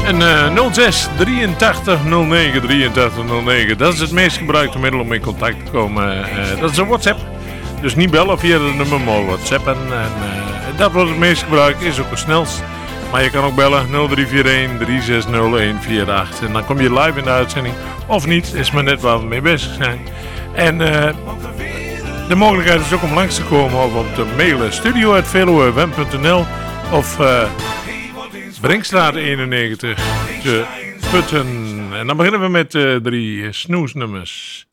En 06 83 09 83 09, dat is het meest gebruikte middel om in contact te komen. Dat is een WhatsApp. Dus niet bellen via de nummer, maar WhatsAppen. Dat wordt het meest gebruikt, is ook het snelst. Maar je kan ook bellen 0341 360148. En dan kom je live in de uitzending. Of niet, is maar net waar we mee bezig zijn. En de mogelijkheid is ook om langs te komen of op te mailen. studio@veluweweb.nl of Brinkstraat 91 te Putten. En dan beginnen we met 3 snoesnummers.